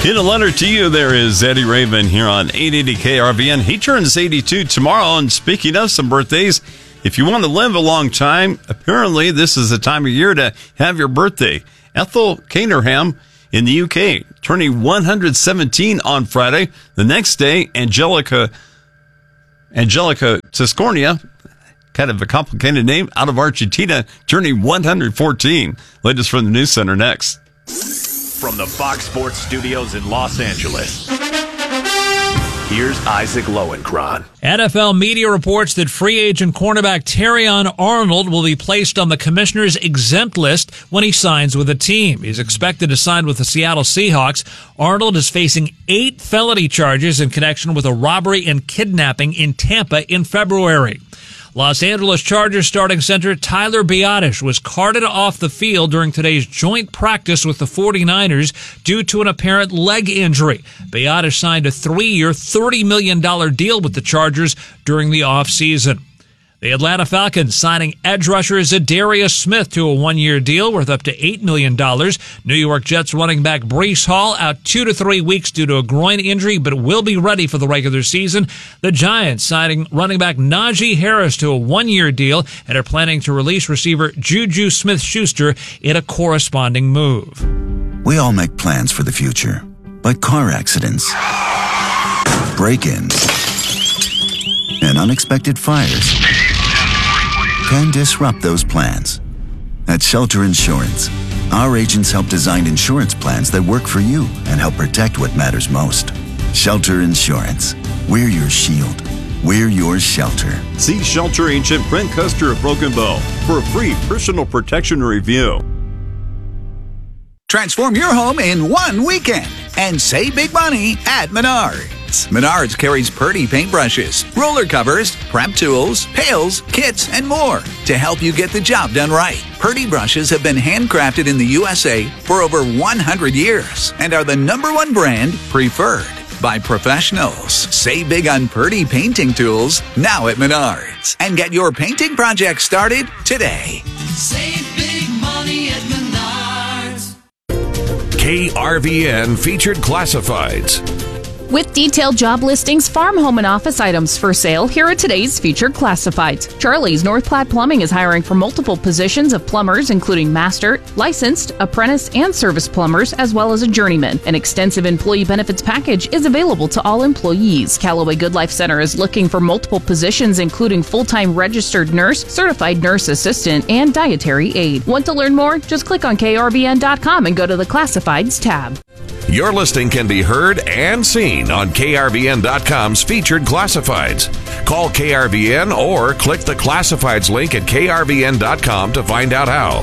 In a letter to you, there is Eddie Raven here on 880 KRVN. He turns 82 tomorrow, and speaking of some birthdays, if you want to live a long time, apparently this is the time of year to have your birthday. Ethel Caterham in the UK, turning 117 on Friday. The next day, Angelica Tiscornia, kind of a complicated name, out of Argentina, turning 114. Latest from the News Center next. From the Fox Sports Studios in Los Angeles, here's Isaac Lowenkron. NFL media reports that free agent cornerback Terrion Arnold will be placed on the commissioner's exempt list when he signs with a team. He's expected to sign with the Seattle Seahawks. Arnold is facing 8 felony charges in connection with a robbery and kidnapping in Tampa in February. Los Angeles Chargers starting center Tyler Biadasz was carted off the field during today's joint practice with the 49ers due to an apparent leg injury. Biadasz signed a 3-year, $30 million deal with the Chargers during the offseason. The Atlanta Falcons signing edge rusher Zadarius Smith to a 1-year deal worth up to $8 million. New York Jets running back Breece Hall out 2 to 3 weeks due to a groin injury, but will be ready for the regular season. The Giants signing running back Najee Harris to a 1-year deal and are planning to release receiver Juju Smith-Schuster in a corresponding move. We all make plans for the future, but car accidents, break-ins, and unexpected fires can disrupt those plans. At Shelter Insurance, our agents help design insurance plans that work for you and help protect what matters most. Shelter Insurance. We're your shield. We're your shelter. See Shelter agent Brent Custer of Broken Bow for a free personal protection review. Transform your home in one weekend and save big money at Menards. Menards carries Purdy paintbrushes, roller covers, prep tools, pails, kits, and more to help you get the job done right. Purdy brushes have been handcrafted in the USA for over 100 years and are the #1 brand preferred by professionals. Save big on Purdy painting tools now at Menards and get your painting project started today. Save big money at Menards. KRVN featured classifieds. With detailed job listings, farm, home, and office items for sale, here are today's featured classifieds. Charlie's North Platte Plumbing is hiring for multiple positions of plumbers, including master, licensed, apprentice, and service plumbers, as well as a journeyman. An extensive employee benefits package is available to all employees. Callaway Good Life Center is looking for multiple positions, including full-time registered nurse, certified nurse assistant, and dietary aide. Want to learn more? Just click on krvn.com and go to the Classifieds tab. Your listing can be heard and seen on KRVN.com's featured classifieds. Call KRVN or click the classifieds link at KRVN.com to find out how.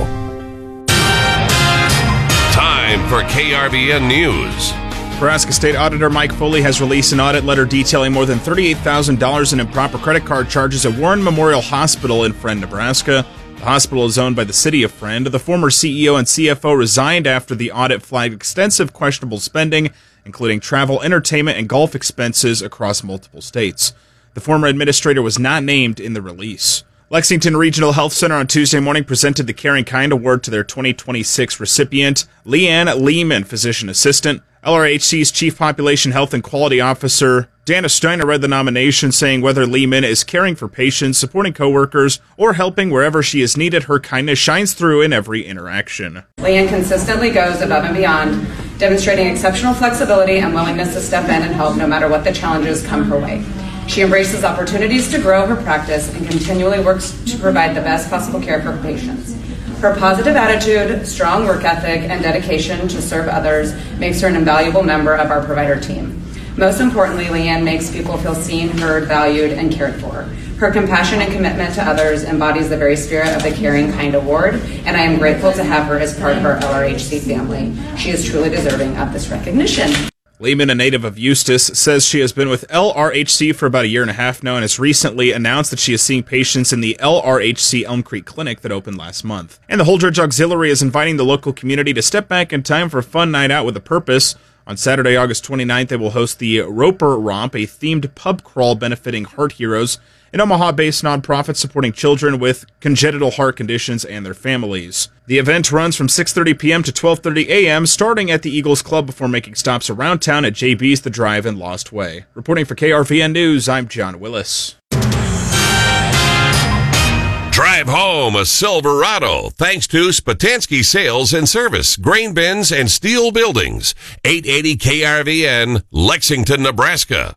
Time for KRVN News. Nebraska State Auditor Mike Foley has released an audit letter detailing more than $38,000 in improper credit card charges at Warren Memorial Hospital in Friend, Nebraska. The hospital is owned by the city of Friend. The former CEO and CFO resigned after the audit flagged extensive questionable spending, including travel, entertainment, and golf expenses across multiple states. The former administrator was not named in the release. Lexington Regional Health Center on Tuesday morning presented the Caring Kind Award to their 2026 recipient, Leanne Lehman, physician assistant. LRHC's Chief Population Health and Quality Officer, Dana Steiner, read the nomination, saying whether Lehman is caring for patients, supporting coworkers, or helping wherever she is needed, her kindness shines through in every interaction. Leanne consistently goes above and beyond, demonstrating exceptional flexibility and willingness to step in and help no matter what the challenges come her way. She embraces opportunities to grow her practice and continually works to provide the best possible care for her patients. Her positive attitude, strong work ethic, and dedication to serve others makes her an invaluable member of our provider team. Most importantly, Leanne makes people feel seen, heard, valued, and cared for. Her compassion and commitment to others embodies the very spirit of the Caring Kind Award, and I am grateful to have her as part of our LRHC family. She is truly deserving of this recognition. Lehman, a native of Eustis, says she has been with LRHC for about a year and a half now and has recently announced that she is seeing patients in the LRHC Elm Creek Clinic that opened last month. And the Holdridge Auxiliary is inviting the local community to step back in time for a fun night out with a purpose. On Saturday, August 29th, they will host the Roper Romp, a themed pub crawl benefiting Heart Heroes, an Omaha-based nonprofit supporting children with congenital heart conditions and their families. The event runs from 6:30 p.m. to 12:30 a.m., starting at the Eagles Club before making stops around town at JB's, The Drive, and Lost Way. Reporting for KRVN News, I'm John Willis. Drive home a Silverado thanks to Spatansky Sales and Service, grain bins and steel buildings. 880 KRVN, Lexington, Nebraska.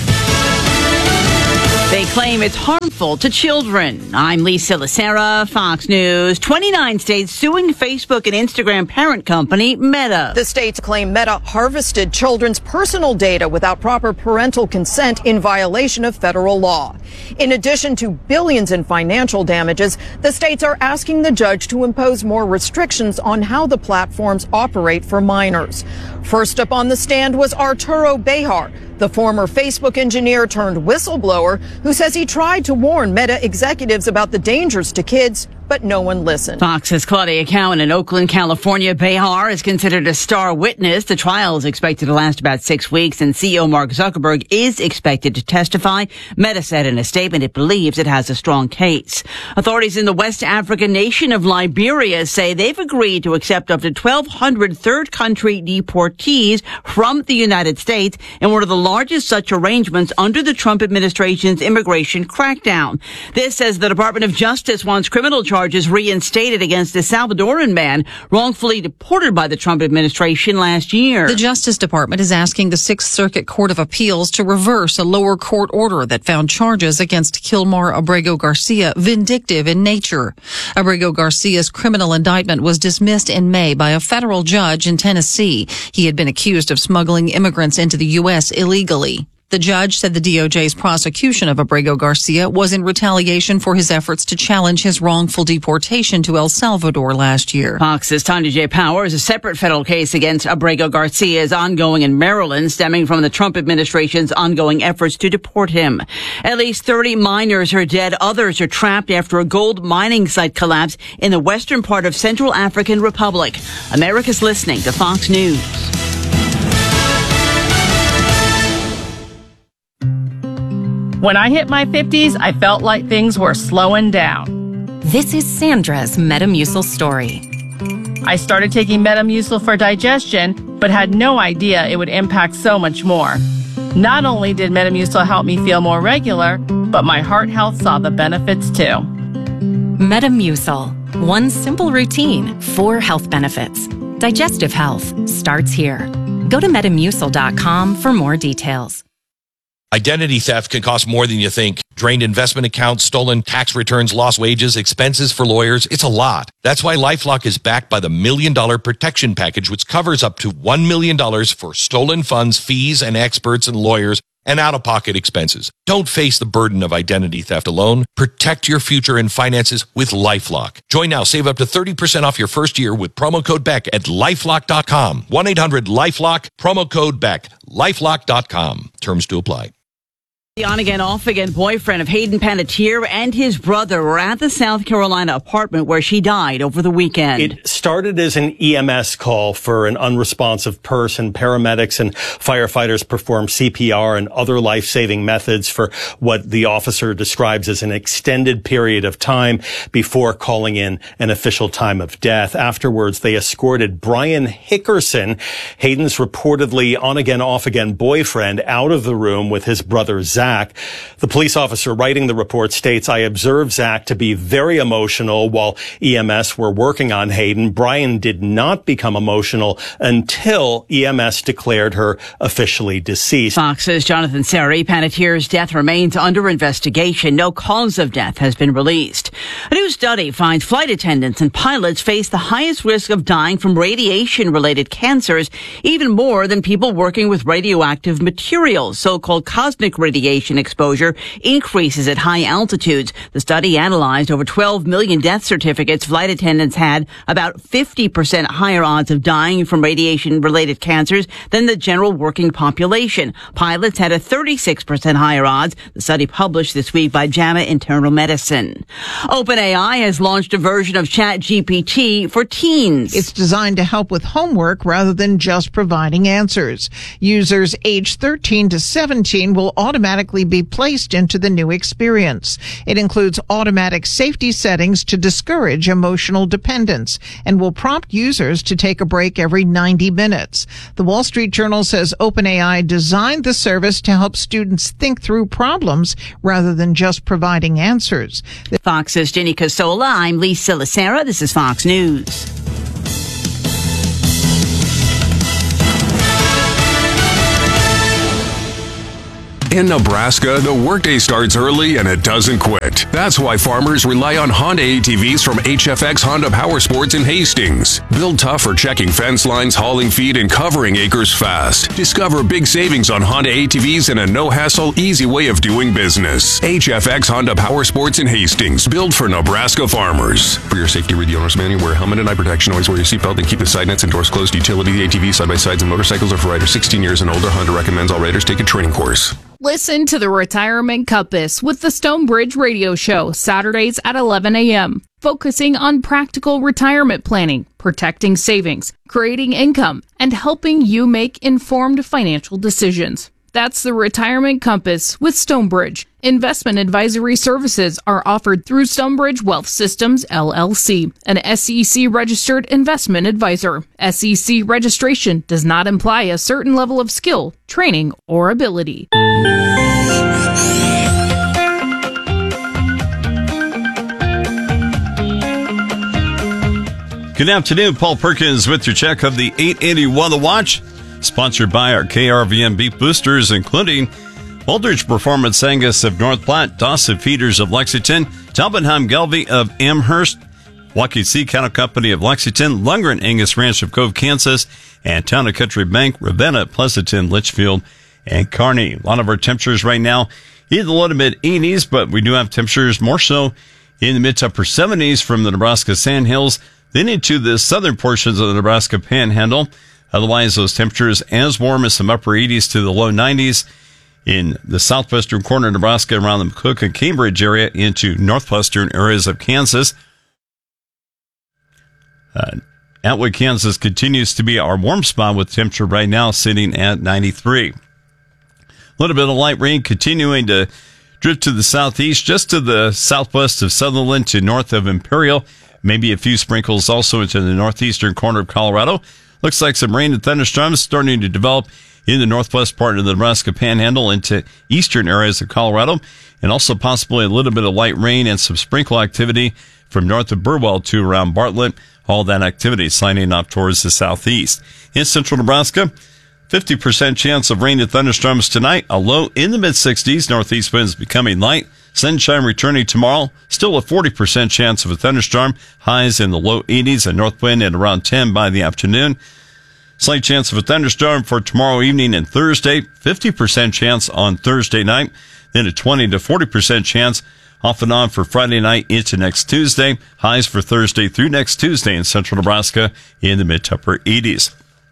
They claim it's harmful to children. I'm Lisa Lacera, Fox News. 29 states suing Facebook and Instagram parent company Meta. The states claim Meta harvested children's personal data without proper parental consent in violation of federal law. In addition to billions in financial damages, the states are asking the judge to impose more restrictions on how the platforms operate for minors. First up on the stand was Arturo Bejar, the former Facebook engineer turned whistleblower who says he tried to warn Meta executives about the dangers to kids, but no one listened. Fox's Claudia Cowan in Oakland, California. Bejar is considered a star witness. The trial is expected to last about 6 weeks, and CEO Mark Zuckerberg is expected to testify. Meta said in a statement it believes it has a strong case. Authorities in the West African nation of Liberia say they've agreed to accept up to 1,200 third country deportees from the United States in one of the largest such arrangements under the Trump administration's immigration crackdown. This, as the Department of Justice wants criminal charges reinstated against a Salvadoran man wrongfully deported by the Trump administration last year. The Justice Department is asking the Sixth Circuit Court of Appeals to reverse a lower court order that found charges against Kilmar Abrego Garcia vindictive in nature. Abrego Garcia's criminal indictment was dismissed in May by a federal judge in Tennessee. He had been accused of smuggling immigrants into the U.S. illegally. The judge said the DOJ's prosecution of Abrego Garcia was in retaliation for his efforts to challenge his wrongful deportation to El Salvador last year. Fox's Tanya J. Powers. A separate federal case against Abrego Garcia is ongoing in Maryland, stemming from the Trump administration's ongoing efforts to deport him. At least 30 miners are dead. Others are trapped after a gold mining site collapse in the western part of Central African Republic. America's listening to Fox News. When I hit my 50s, I felt like things were slowing down. This is Sandra's Metamucil story. I started taking Metamucil for digestion, but had no idea it would impact so much more. Not only did Metamucil help me feel more regular, but my heart health saw the benefits too. Metamucil. One simple routine, 4 health benefits. Digestive health starts here. Go to Metamucil.com for more details. Identity theft can cost more than you think. Drained investment accounts, stolen tax returns, lost wages, expenses for lawyers. It's a lot. That's why LifeLock is backed by the $1 Million Protection Package, which covers up to $1 million for stolen funds, fees, and experts and lawyers, and out-of-pocket expenses. Don't face the burden of identity theft alone. Protect your future and finances with LifeLock. Join now. Save up to 30% off your first year with promo code BECK at LifeLock.com. 1-800-LifeLock, promo code BECK. LifeLock.com. Terms to apply. The on-again, off-again boyfriend of Hayden Panettiere and his brother were at the South Carolina apartment where she died over the weekend. It started as an EMS call for an unresponsive person. Paramedics and firefighters performed CPR and other life-saving methods for what the officer describes as an extended period of time before calling in an official time of death. Afterwards, they escorted Brian Hickerson, Hayden's reportedly on-again, off-again boyfriend, out of the room with his brother Zach. The police officer writing the report states, "I observed Zach to be very emotional while EMS were working on Hayden. Brian did not become emotional until EMS declared her officially deceased." Fox's Jonathan Seri. Panettiere's death remains under investigation. No cause of death has been released. A new study finds flight attendants and pilots face the highest risk of dying from radiation-related cancers, even more than people working with radioactive materials, so-called cosmic radiation radiation exposure increases at high altitudes. The study analyzed over 12 million death certificates. Flight attendants had about 50% higher odds of dying from radiation-related cancers than the general working population. Pilots had a 36% higher odds. The study published this week by JAMA Internal Medicine. OpenAI has launched a version of ChatGPT for teens. It's designed to help with homework rather than just providing answers. Users aged 13 to 17 will automatically be placed into the new experience. It includes automatic safety settings to discourage emotional dependence and will prompt users to take a break every 90 minutes. The Wall Street Journal says OpenAI designed the service to help students think through problems rather than just providing answers. Fox's Jenny Casola. I'm Lisa Lacera. This is Fox News. In Nebraska, the workday starts early and it doesn't quit. That's why farmers rely on Honda ATVs from HFX Honda Power Sports in Hastings. Built tough for checking fence lines, hauling feed, and covering acres fast. Discover big savings on Honda ATVs and a no-hassle, easy way of doing business. HFX Honda Power Sports in Hastings. Built for Nebraska farmers. For your safety, read the owner's manual. Wear a helmet and eye protection. Always wear your seatbelt and keep the side nets and doors closed. Utility ATVs, side-by-sides, and motorcycles are for riders 16 years and older. Honda recommends all riders take a training course. Listen to the Retirement Compass with the Stonebridge Radio Show, Saturdays at 11 a.m., focusing on practical retirement planning, protecting savings, creating income, and helping you make informed financial decisions. That's the Retirement Compass with Stonebridge. Investment advisory services are offered through Stonebridge Wealth Systems, LLC, an SEC-registered investment advisor. SEC registration does not imply a certain level of skill, training, or ability. Good afternoon. Paul Perkins with your check of the 880 Weather Watch, sponsored by our KRVN beef boosters, including Holdridge Performance Angus of North Platte, Dawson Feeders of Lexington, Talbotheim Gelby of Amherst, Waukee Sea Cattle Company of Lexington, Lundgren Angus Ranch of Cove, Kansas, and Town and Country Bank, Ravenna, Pleasanton, Litchfield, and Kearney. A lot of our temperatures right now in the low to mid 80s, but we do have temperatures more so in the mid to upper 70s from the Nebraska Sandhills, then into the southern portions of the Nebraska Panhandle. Otherwise, those temperatures as warm as some upper 80s to the low 90s in the southwestern corner of Nebraska around the McCook and Cambridge area into northwestern areas of Kansas. Atwood, Kansas continues to be our warm spot with temperature right now sitting at 93. A little bit of light rain continuing to drift to the southeast, just to the southwest of Sutherland to north of Imperial. Maybe a few sprinkles also into the northeastern corner of Colorado. Looks like some rain and thunderstorms starting to develop in the northwest part of the Nebraska Panhandle into eastern areas of Colorado, and also possibly a little bit of light rain and some sprinkle activity from north of Burwell to around Bartlett. All that activity sliding up towards the southeast. In central Nebraska, 50% chance of rain and thunderstorms tonight, a low in the mid-60s. Northeast winds becoming light. Sunshine returning tomorrow. Still a 40% chance of a thunderstorm. Highs in the low 80s, a north wind at around 10 by the afternoon. Slight chance of a thunderstorm for tomorrow evening and Thursday. 50% chance on Thursday night. Then a 20 to 40% chance off and on for Friday night into next Tuesday. Highs for Thursday through next Tuesday in central Nebraska in the mid to upper 80s.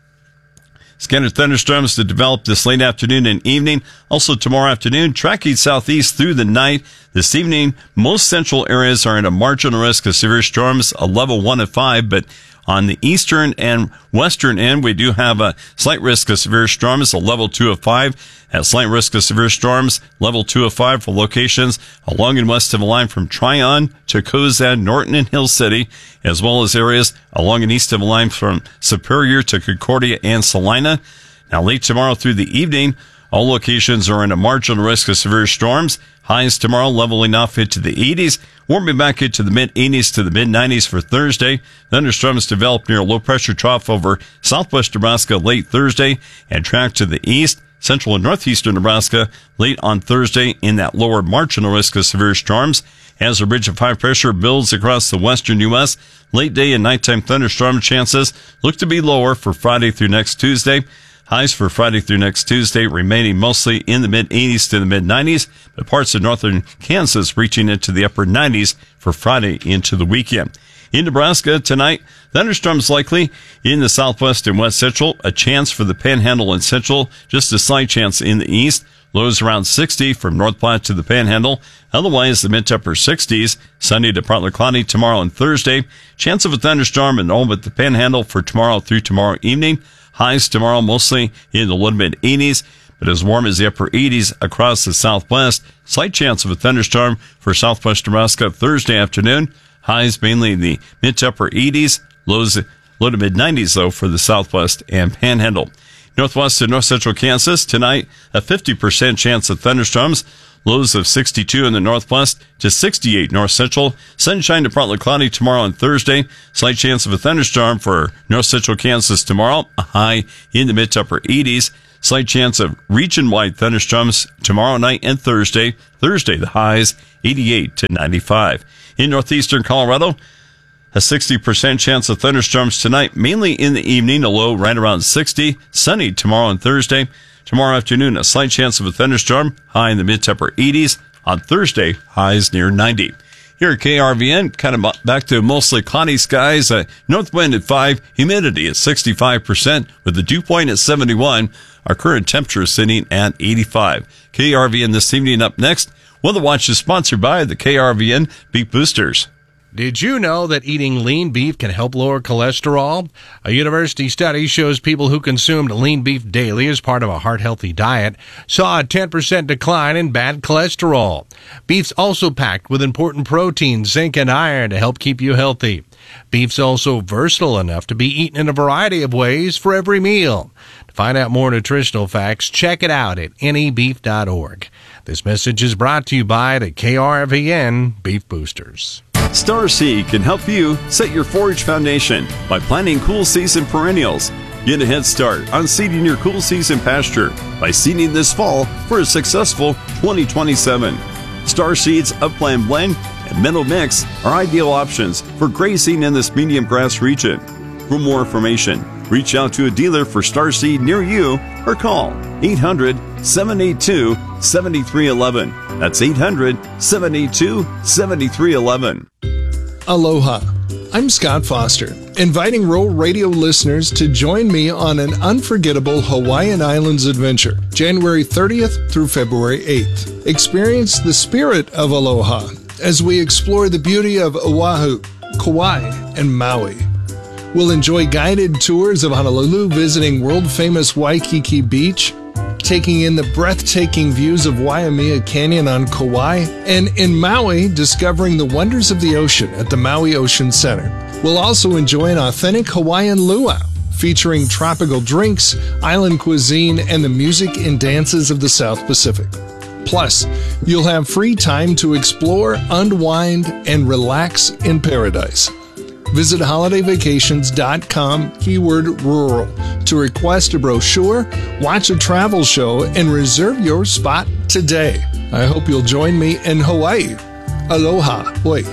Scattered thunderstorms to develop this late afternoon and evening. Also tomorrow afternoon, tracking southeast through the night. This evening, most central areas are in a marginal risk of severe storms, a level 1 of 5, but on the eastern and western end, we do have a slight risk of severe storms, a level 2 of 5. At slight risk of severe storms, level 2 of 5 for locations along and west of the line from Tryon to Cozad, Norton, and Hill City, as well as areas along and east of the line from Superior to Concordia and Salina. Now, late tomorrow through the evening, all locations are in a marginal risk of severe storms. Highs tomorrow leveling off into the 80s, warming back into the mid-80s to the mid-90s for Thursday. Thunderstorms develop near a low-pressure trough over southwest Nebraska late Thursday and track to the east. Central and northeastern Nebraska late on Thursday in that lower marginal risk of severe storms. As a ridge of high pressure builds across the western U.S., late day and nighttime thunderstorm chances look to be lower for Friday through next Tuesday. Highs for Friday through next Tuesday remaining mostly in the mid-80s to the mid-90s, but parts of northern Kansas reaching into the upper 90s for Friday into the weekend. In Nebraska tonight, thunderstorms likely in the southwest and west central, a chance for the panhandle and central, just a slight chance in the east. Lows around 60 from North Platte to the panhandle. Otherwise, the mid-to-upper 60s. Sunny to partly cloudy tomorrow and Thursday. Chance of a thunderstorm and all but the panhandle for tomorrow through tomorrow evening. Highs tomorrow mostly in the low to mid-80s, but as warm as the upper 80s across the southwest. Slight chance of a thunderstorm for southwest Nebraska Thursday afternoon. Highs mainly in the mid to upper 80s, lows low to mid 90s though for the southwest and panhandle. Northwest and north central Kansas tonight, a 50% chance of thunderstorms, lows of 62 in the northwest to 68 north central. Sunshine to partly cloudy tomorrow and Thursday. Slight chance of a thunderstorm for north central Kansas tomorrow, a high in the mid to upper 80s. Slight chance of region-wide thunderstorms tomorrow night and Thursday. Thursday, the highs 88 to 95. In northeastern Colorado, a 60% chance of thunderstorms tonight, mainly in the evening, a low right around 60. Sunny tomorrow and Thursday. Tomorrow afternoon, a slight chance of a thunderstorm, high in the mid to upper 80s. On Thursday, highs near 90. Here at KRVN, kind of back to mostly cloudy skies. North wind at 5, humidity at 65%, with the dew point at 71. Our current temperature is sitting at 85. KRVN this evening up next. Weather Watch is sponsored by the KRVN Beef Boosters. Did you know that eating lean beef can help lower cholesterol? A university study shows people who consumed lean beef daily as part of a heart-healthy diet saw a 10% decline in bad cholesterol. Beef's also packed with important proteins, zinc, and iron to help keep you healthy. Beef's also versatile enough to be eaten in a variety of ways for every meal. To find out more nutritional facts, check it out at nebeef.org. This message is brought to you by the KRVN Beef Boosters. Star Seed can help you set your forage foundation by planting cool season perennials. Get a head start on seeding your cool season pasture by seeding this fall for a successful 2027. Star Seed's Upland Blend and Meadow Mix are ideal options for grazing in this medium grass region. For more information, reach out to a dealer for Star Seed near you or call 800-782-7311. That's 800-782-7311. Aloha. I'm Scott Foster, inviting Roll Radio listeners to join me on an unforgettable Hawaiian Islands adventure, January 30th through February 8th. Experience the spirit of aloha as we explore the beauty of Oahu, Kauai, and Maui. We'll enjoy guided tours of Honolulu, visiting world-famous Waikiki Beach, taking in the breathtaking views of Waimea Canyon on Kauai, and in Maui, discovering the wonders of the ocean at the Maui Ocean Center. We'll also enjoy an authentic Hawaiian luau, featuring tropical drinks, island cuisine, and the music and dances of the South Pacific. Plus, you'll have free time to explore, unwind, and relax in paradise. Visit holidayvacations.com, keyword rural, to request a brochure, watch a travel show, and reserve your spot today. I hope you'll join me in Hawaii. Aloha. Hoi.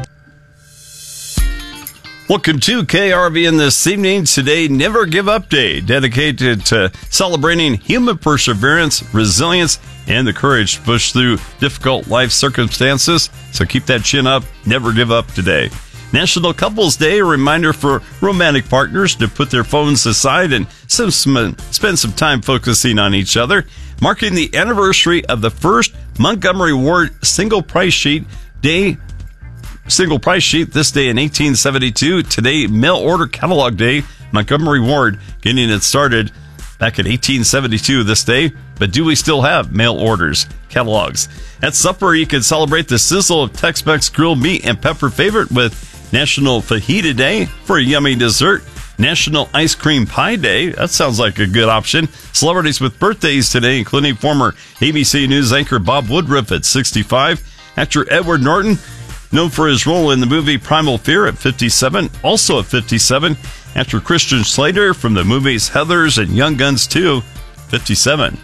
Welcome to KRVN this evening. Today, Never Give Up Day, dedicated to celebrating human perseverance, resilience, and the courage to push through difficult life circumstances. So keep that chin up. Never give up today. National Couples Day, a reminder for romantic partners to put their phones aside and spend some time focusing on each other. Marking the anniversary of the first Montgomery Ward single price sheet this day in 1872. Today, mail order catalog day. Montgomery Ward getting it started back in 1872 this day. But do we still have mail orders, catalogs? At supper, you can celebrate the sizzle of Tex-Mex grilled meat and pepper favorite with National Fajita Day for a yummy dessert. National Ice Cream Pie Day. That sounds like a good option. Celebrities with birthdays today, including former ABC News anchor Bob Woodruff at 65. Actor Edward Norton, known for his role in the movie Primal Fear at 57. Also at 57, actor Christian Slater from the movies Heathers and Young Guns 2, 57.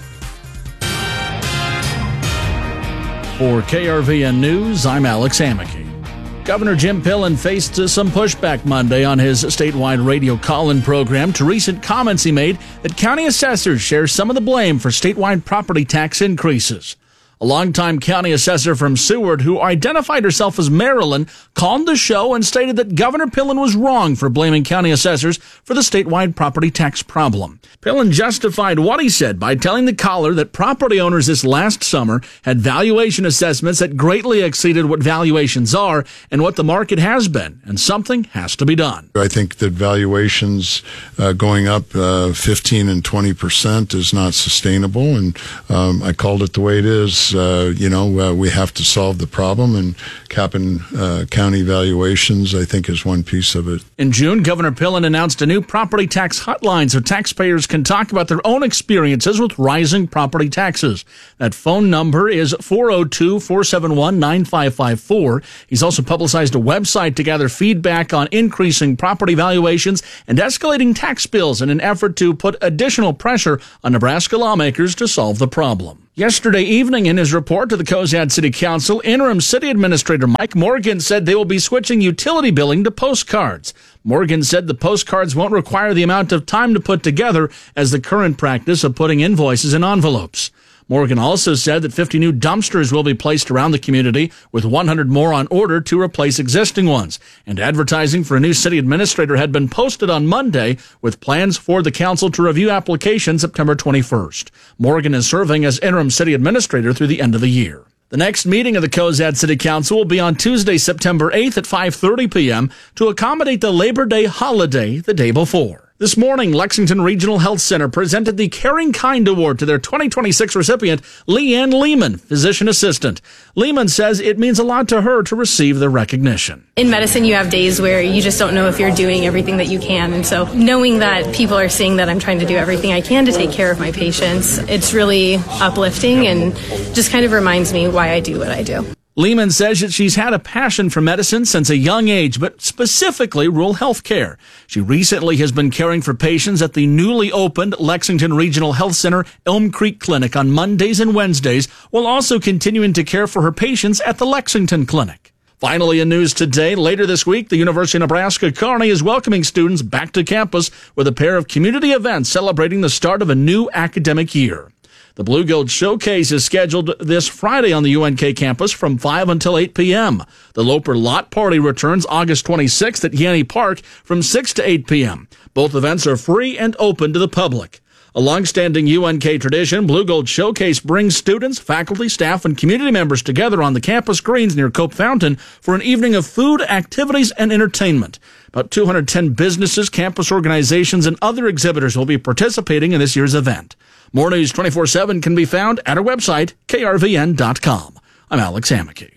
For KRVN News, I'm Alex Amicky. Governor Jim Pillen faced some pushback Monday on his statewide radio call-in program to recent comments he made that county assessors share some of the blame for statewide property tax increases. A longtime county assessor from Seward, who identified herself as Marilyn, called the show and stated that Governor Pillen was wrong for blaming county assessors for the statewide property tax problem. Pillen justified what he said by telling the caller that property owners this last summer had valuation assessments that greatly exceeded what valuations are and what the market has been, and something has to be done. I think that valuations going up 15 and 20% is not sustainable, and I called it the way it is. We have to solve the problem, and capping county valuations, I think, is one piece of it. In June, Governor Pillen announced a new property tax hotline so taxpayers can talk about their own experiences with rising property taxes. That phone number is 402-471-9554. He's also publicized a website to gather feedback on increasing property valuations and escalating tax bills in an effort to put additional pressure on Nebraska lawmakers to solve the problem. Yesterday evening, in his report to the Cozad City Council, Interim City Administrator Mike Morgan said they will be switching utility billing to postcards. Morgan said the postcards won't require the amount of time to put together as the current practice of putting invoices in envelopes. Morgan also said that 50 new dumpsters will be placed around the community, with 100 more on order to replace existing ones. And advertising for a new city administrator had been posted on Monday, with plans for the council to review applications September 21st. Morgan is serving as interim city administrator through the end of the year. The next meeting of the Cozad City Council will be on Tuesday, September 8th at 5:30 p.m. to accommodate the Labor Day holiday the day before. This morning, Lexington Regional Health Center presented the Caring Kind Award to their 2026 recipient, Leanne Lehman, physician assistant. Lehman says it means a lot to her to receive the recognition. In medicine, you have days where you just don't know if you're doing everything that you can. And so knowing that people are seeing that I'm trying to do everything I can to take care of my patients, it's really uplifting and just kind of reminds me why I do what I do. Lehman says that she's had a passion for medicine since a young age, but specifically rural health care. She recently has been caring for patients at the newly opened Lexington Regional Health Center Elm Creek Clinic on Mondays and Wednesdays, while also continuing to care for her patients at the Lexington Clinic. Finally, in news today, later this week, the University of Nebraska Kearney is welcoming students back to campus with a pair of community events celebrating the start of a new academic year. The Blue Gold Showcase is scheduled this Friday on the UNK campus from 5 until 8 p.m. The Loper Lot Party returns August 26th at Yanni Park from 6 to 8 p.m. Both events are free and open to the public. A long-standing UNK tradition, Blue Gold Showcase brings students, faculty, staff, and community members together on the campus greens near Cope Fountain for an evening of food, activities, and entertainment. About 210 businesses, campus organizations, and other exhibitors will be participating in this year's event. More News 24/7 can be found at our website, krvn.com. I'm Alex Hammaky.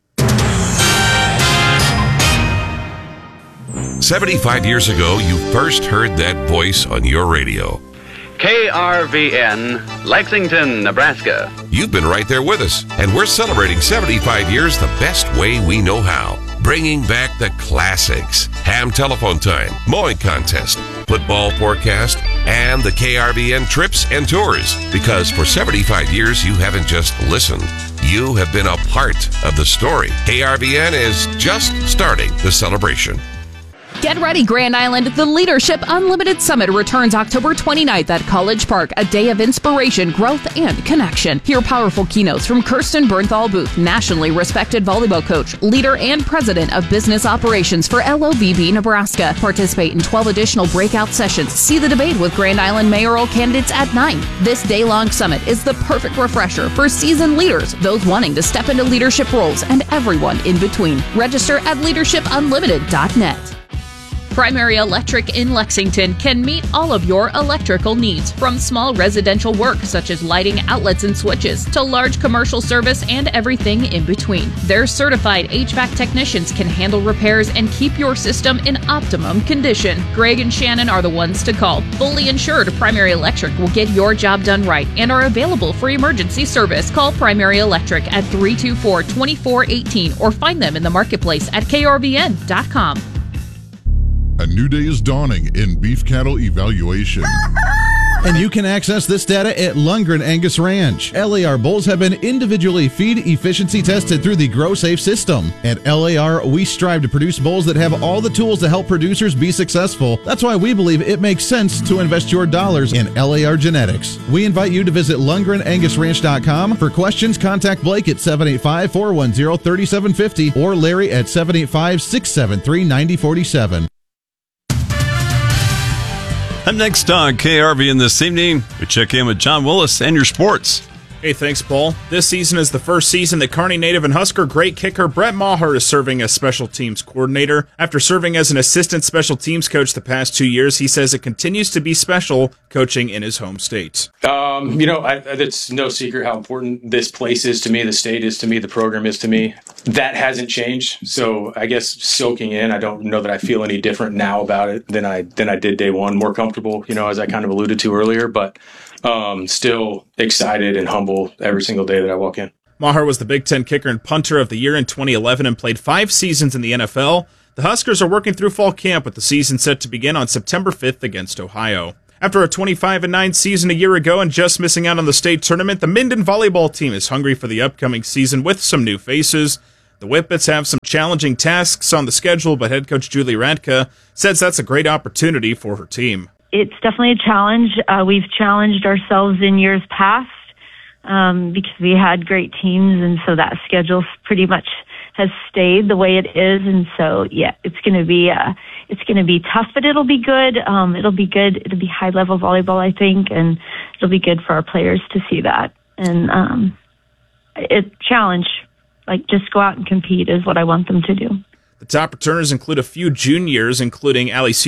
75 years ago, you first heard that voice on your radio. KRVN, Lexington, Nebraska. You've been right there with us, and we're celebrating 75 years the best way we know how. Bringing back the classics. Ham telephone time, mowing contest, football forecast, and the KRVN trips and tours. Because for 75 years, you haven't just listened. You have been a part of the story. KRVN is just starting the celebration. Get ready, Grand Island. The Leadership Unlimited Summit returns October 29th at College Park, a day of inspiration, growth, and connection. Hear powerful keynotes from Kirsten Bernthal Booth, nationally respected volleyball coach, leader, and president of business operations for LOVB Nebraska. Participate in 12 additional breakout sessions. See the debate with Grand Island mayoral candidates at 9. This day-long summit is the perfect refresher for seasoned leaders, those wanting to step into leadership roles, and everyone in between. Register at leadershipunlimited.net. Primary Electric in Lexington can meet all of your electrical needs, from small residential work such as lighting, outlets, and switches, to large commercial service and everything in between. Their certified HVAC technicians can handle repairs and keep your system in optimum condition. Greg and Shannon are the ones to call. Fully insured, Primary Electric will get your job done right and are available for emergency service. Call Primary Electric at 324-2418 or find them in the marketplace at krvn.com. A new day is dawning in beef cattle evaluation. And you can access this data at Lundgren Angus Ranch. LAR bulls have been individually feed efficiency tested through the GrowSafe system. At LAR, we strive to produce bulls that have all the tools to help producers be successful. That's why we believe it makes sense to invest your dollars in LAR genetics. We invite you to visit LundgrenAngusRanch.com. For questions, contact Blake at 785-410-3750 or Larry at 785-673-9047. Up next on KRVN this evening, we check in with John Willis and your sports. Hey, thanks, Paul. This season is the first season that Kearney native and Husker great kicker Brett Maher is serving as special teams coordinator. After serving as an assistant special teams coach the past 2 years, he says it continues to be special coaching in his home state. It's no secret how important this place is to me, the state is to me, the program is to me. That hasn't changed. So I guess soaking in, I don't know that I feel any different now about it than I did day one. More comfortable, as I kind of alluded to earlier, but still excited and humble every single day that I walk in. Maher was the Big Ten kicker and punter of the year in 2011 and played 5 seasons in the NFL. The Huskers are working through fall camp with the season set to begin on September 5th against Ohio. After a 25-9 season a year ago and just missing out on the state tournament, the Minden volleyball team is hungry for the upcoming season with some new faces. The Whippets have some challenging tasks on the schedule, but head coach Julie Radka says that's a great opportunity for her team. It's definitely a challenge. We've challenged ourselves in years past because we had great teams, and so that schedule pretty much has stayed the way it is. And so, yeah, it's going to be tough, but it'll be good. It'll be good. It'll be high level volleyball, I think, and it'll be good for our players to see that. And it's challenge, like just go out and compete is what I want them to do. The top returners include a few juniors, including Allie